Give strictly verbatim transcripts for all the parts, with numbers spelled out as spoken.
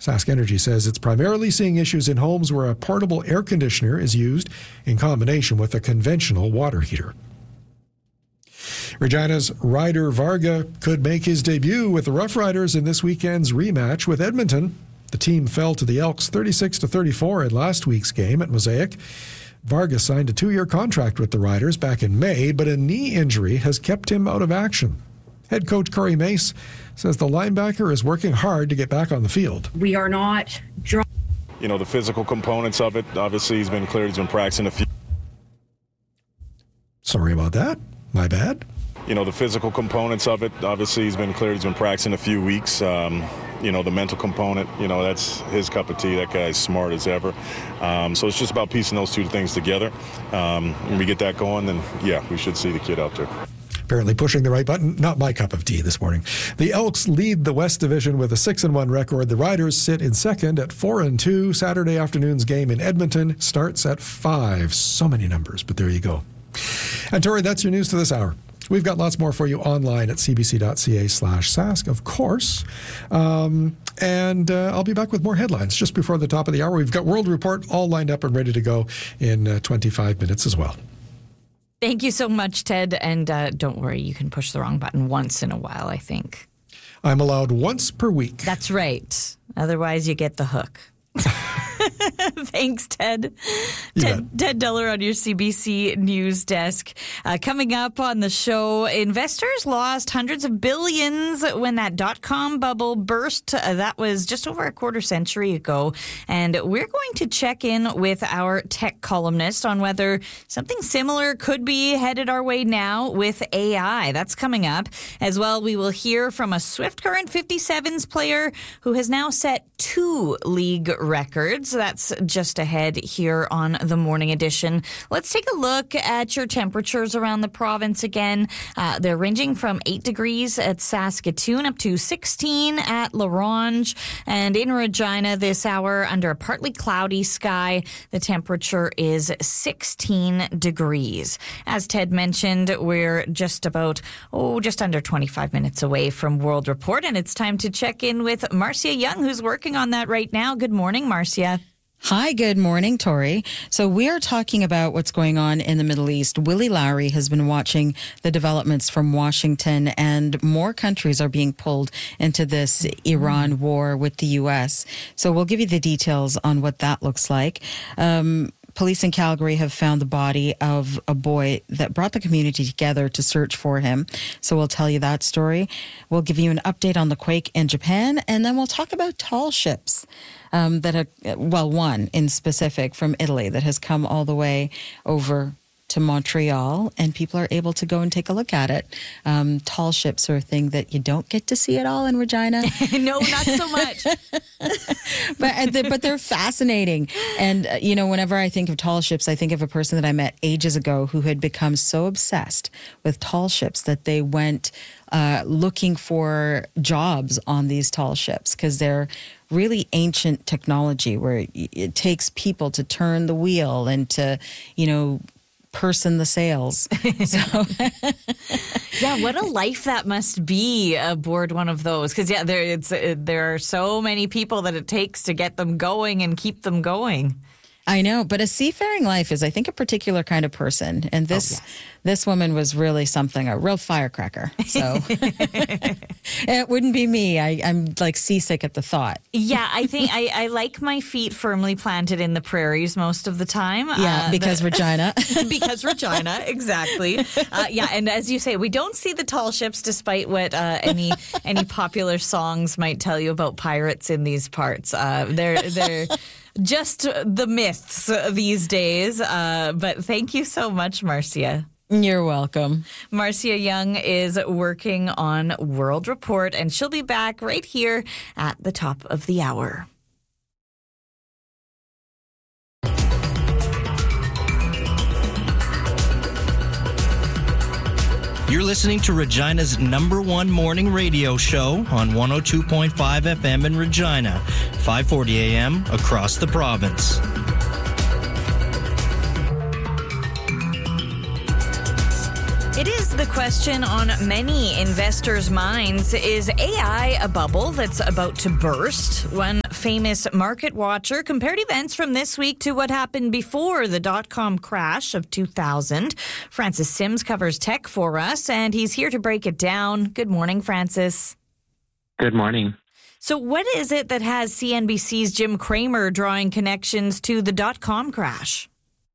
Sask Energy says it's primarily seeing issues in homes where a portable air conditioner is used in combination with a conventional water heater. Regina's Ryder Varga could make his debut with the Rough Riders in this weekend's rematch with Edmonton. The team fell to the Elks thirty-six to thirty-four in last week's game at Mosaic. Varga signed a two-year contract with the Riders back in May, but a knee injury has kept him out of action. Head coach Corey Mace says the linebacker is working hard to get back on the field. We are not draw- You know, the physical components of it, obviously he's been cleared, he's been practicing a few. Sorry about that. My bad. You know, the physical components of it, obviously he's been cleared, he's been practicing a few weeks. Um, you know, the mental component, you know, that's his cup of tea. That guy's smart as ever. Um, so it's just about piecing those two things together. Um, when we get that going, then, yeah, we should see the kid out there. Apparently pushing the right button. Not my cup of tea this morning. The Elks lead the West Division with a six and one record. The Riders sit in second at four and two. Saturday afternoon's game in Edmonton starts at five. So many numbers, but there you go. And Tori, that's your news to this hour. We've got lots more for you online at cbc.ca slash Sask, of course. Um, and uh, I'll be back with more headlines just before the top of the hour. We've got World Report all lined up and ready to go in uh, twenty-five minutes as well. Thank you so much, Ted. And uh, don't worry, you can push the wrong button once in a while, I think. I'm allowed once per week. That's right. Otherwise, you get the hook. Thanks, Ted. Ted, Ted Deller on your C B C News Desk. Uh, coming up on the show, investors lost hundreds of billions when that dot-com bubble burst. Uh, that was just over a quarter century ago. And we're going to check in with our tech columnist on whether something similar could be headed our way now with A I. That's coming up. As well, we will hear from a Swift Current fifty-sevens player who has now set two league records. That's just ahead here on the morning edition. Let's take a look at your temperatures around the province again. Uh, they're ranging from eight degrees at Saskatoon up to sixteen at La Ronge. And in Regina this hour, under a partly cloudy sky, the temperature is sixteen degrees. As Ted mentioned, we're just about, oh, just under twenty-five minutes away from World Report, and it's time to check in with Marcia Young, who's working on that right now. Good morning, Marcia. Hi, good morning, Tori. So we are talking about what's going on in the Middle East. Willie Lowry has been watching the developments from Washington, and more countries are being pulled into this Iran war with the U S. So we'll give you the details on what that looks like. Um, Police in Calgary have found the body of a boy that brought the community together to search for him. So we'll tell you that story. We'll give you an update on the quake in Japan, and then we'll talk about tall ships um, that have, well, one in specific from Italy that has come all the way over to Montreal, and people are able to go and take a look at it. Um, tall ships are a thing that you don't get to see at all in Regina. No, not so much. but but they're fascinating. And, uh, you know, whenever I think of tall ships, I think of a person that I met ages ago who had become so obsessed with tall ships that they went uh, looking for jobs on these tall ships because they're really ancient technology where it takes people to turn the wheel and to, you know, person the sails. So yeah, what a life that must be aboard one of those. Because yeah, there it's uh, there are so many people that it takes to get them going and keep them going. I know, but a seafaring life is, I think, a particular kind of person, and this oh, yes. this woman was really something, a real firecracker. So it wouldn't be me. I, I'm like seasick at the thought. Yeah, I think I, I like my feet firmly planted in the prairies most of the time. Yeah, uh, because the, Regina. because Regina, exactly. Uh, yeah, and as you say, we don't see the tall ships, despite what uh, any any popular songs might tell you about pirates in these parts. Uh, they're they're. Just the myths these days. Uh, but thank you so much, Marcia. You're welcome. Marcia Young is working on World Report, and she'll be back right here at the top of the hour. You're listening to Regina's number one morning radio show on one oh two point five F M in Regina, five forty A M across the province. It is the question on many investors' minds. Is A I a bubble that's about to burst? One famous market watcher compared events from this week to what happened before the dot-com crash of two thousand. Francis Sims covers tech for us, and he's here to break it down. Good morning, Francis. Good morning. So what is it that has C N B C's Jim Cramer drawing connections to the dot-com crash?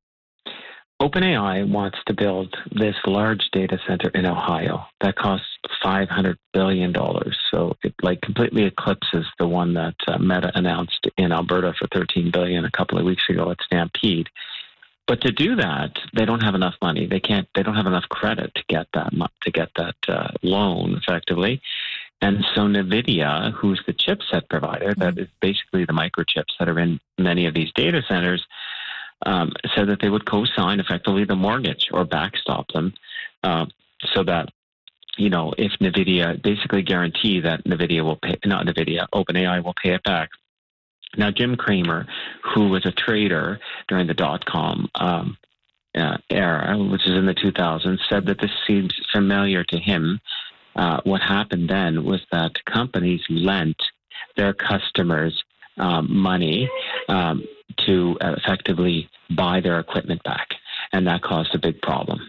OpenAI wants to build this large data center in Ohio that costs five hundred billion dollars. So it like completely eclipses the one that uh, Meta announced in Alberta for thirteen billion dollars a couple of weeks ago at Stampede. But to do that, they don't have enough money. They can't. They don't have enough credit to get that to get that uh, loan effectively. And so NVIDIA, who's the chipset provider, that is basically the microchips that are in many of these data centers, Um, said that they would co-sign effectively the mortgage or backstop them uh, so that, you know, if NVIDIA basically guarantee that NVIDIA will pay, not NVIDIA, OpenAI will pay it back. Now, Jim Cramer, who was a trader during the dot-com um, uh, era, which is in the two thousands, said that this seems familiar to him. Uh, what happened then was that companies lent their customers um, money um, to effectively buy their equipment back. And that caused a big problem.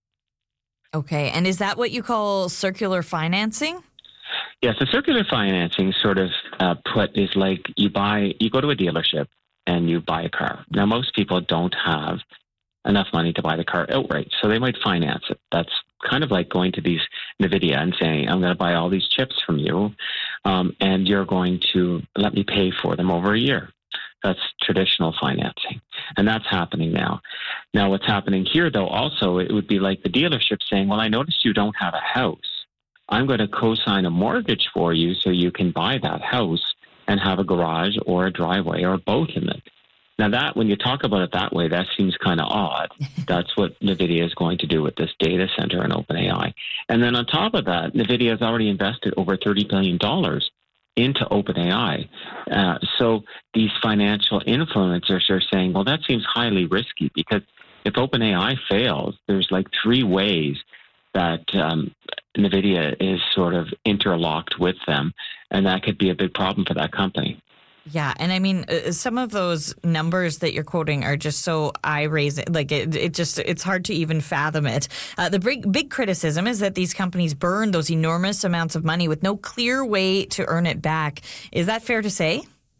Okay. And is that what you call circular financing? Yes, the circular financing sort of uh, put is like you buy, you go to a dealership and you buy a car. Now, most people don't have enough money to buy the car outright, so they might finance it. That's kind of like going to these NVIDIA and saying, I'm going to buy all these chips from you, um, and you're going to let me pay for them over a year. That's traditional financing, and that's happening now. Now, what's happening here, though, also, it would be like the dealership saying, well, I noticed you don't have a house. I'm going to co-sign a mortgage for you so you can buy that house and have a garage or a driveway or both in it. Now, that when you talk about it that way, that seems kind of odd. That's what NVIDIA is going to do with this data center and OpenAI. And then on top of that, NVIDIA has already invested over thirty billion dollars into OpenAI. Uh, so these financial influencers are saying, well, that seems highly risky because if OpenAI fails, there's like three ways that um, NVIDIA is sort of interlocked with them, and that could be a big problem for that company. Yeah, and I mean, uh, some of those numbers that you're quoting are just so eye-raising. Like, it, it just, it's hard to even fathom it. Uh, the big, big criticism is that these companies burn those enormous amounts of money with no clear way to earn it back. Is that fair to say?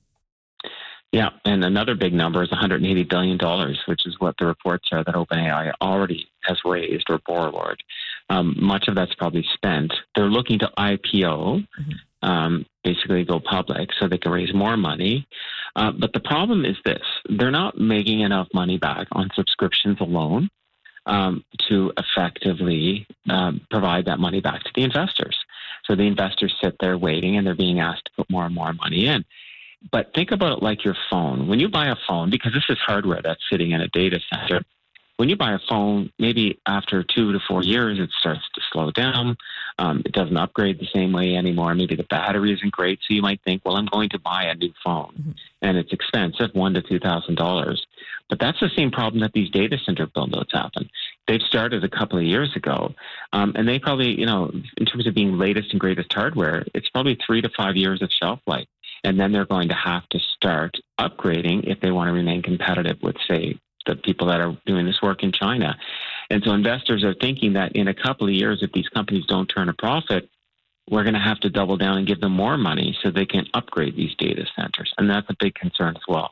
Yeah, and another big number is one hundred eighty billion dollars, which is what the reports are that OpenAI already has raised or borrowed. Um, much of that's probably spent. They're looking to I P O, mm-hmm. um, basically go public so they can raise more money. Uh, but the problem is this. They're not making enough money back on subscriptions alone um, to effectively um, provide that money back to the investors. So the investors sit there waiting and they're being asked to put more and more money in. But think about it like your phone. When you buy a phone, because this is hardware that's sitting in a data center, when you buy a phone, maybe after two to four years, it starts to slow down. Um, it doesn't upgrade the same way anymore. Maybe the battery isn't great. So you might think, well, I'm going to buy a new phone. Mm-hmm. And it's expensive, one to two thousand dollars. But that's the same problem that these data center build-outs happen. They've started a couple of years ago. Um, and they probably, you know, in terms of being latest and greatest hardware, it's probably three to five years of shelf life. And then they're going to have to start upgrading if they want to remain competitive with, say, the people that are doing this work in China. And so investors are thinking that in a couple of years, if these companies don't turn a profit, we're going to have to double down and give them more money so they can upgrade these data centers. And that's a big concern as well.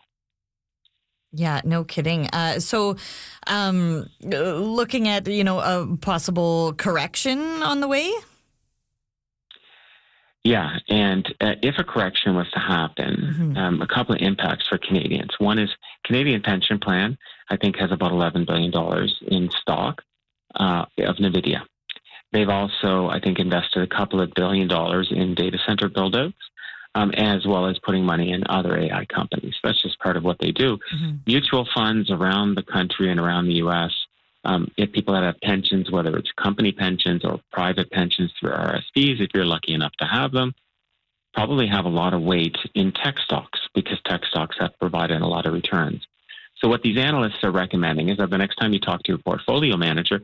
Yeah, no kidding. Uh, so um, looking at, you know, a possible correction on the way? Yeah, and uh, if a correction was to happen, mm-hmm. um, a couple of impacts for Canadians. One is Canadian Pension Plan, I think, has about eleven billion dollars in stock uh, of NVIDIA. They've also, I think, invested a couple of billion dollars in data center build-outs, um, as well as putting money in other A I companies. That's just part of what they do. Mm-hmm. Mutual funds around the country and around the U S, Um, if people that have pensions, whether it's company pensions or private pensions through R S Ps, if you're lucky enough to have them, probably have a lot of weight in tech stocks because tech stocks have provided a lot of returns. So what these analysts are recommending is that the next time you talk to your portfolio manager,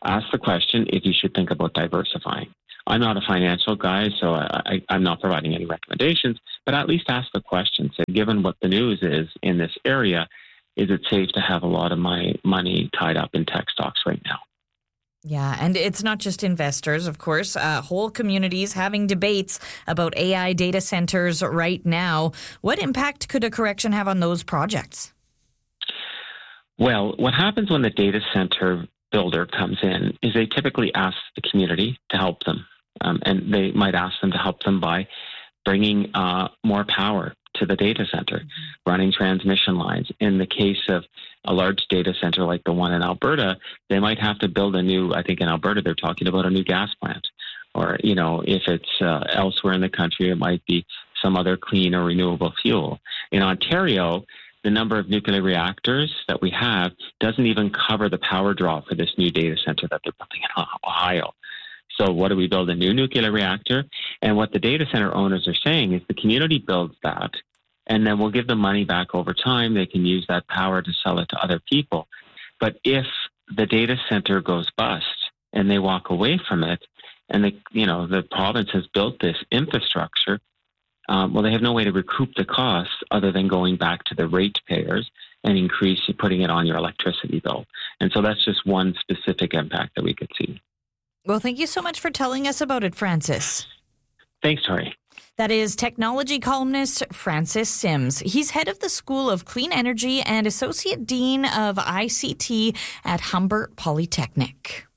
ask the question if you should think about diversifying. I'm not a financial guy, so I, I, I'm not providing any recommendations, but at least ask the question. Say, given what the news is in this area, is it safe to have a lot of my money tied up in tech stocks right now? Yeah, and it's not just investors, of course. Uh, whole communities having debates about A I data centers right now. What impact could a correction have on those projects? Well, what happens when the data center builder comes in is they typically ask the community to help them. Um, and they might ask them to help them by bringing uh, more power to the data center, mm-hmm. running transmission lines. In the case of a large data center like the one in Alberta, they might have to build a new, I think in Alberta, they're talking about a new gas plant. Or, you know, if it's uh, elsewhere in the country, it might be some other clean or renewable fuel. In Ontario, the number of nuclear reactors that we have doesn't even cover the power draw for this new data center that they're building in Ohio. So what do we build? A new nuclear reactor? And what the data center owners are saying is the community builds that, and then we'll give them money back over time. They can use that power to sell it to other people. But if the data center goes bust and they walk away from it, and the you know the province has built this infrastructure, um, well, they have no way to recoup the costs other than going back to the ratepayers and increase putting it on your electricity bill. And so that's just one specific impact that we could see. Well, thank you so much for telling us about it, Francis. Thanks, Tori. That is technology columnist Francis Sims. He's head of the School of Clean Energy and Associate Dean of I C T at Humber Polytechnic.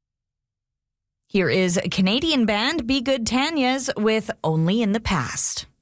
Here is Canadian band Be Good Tanya's with Only in the Past.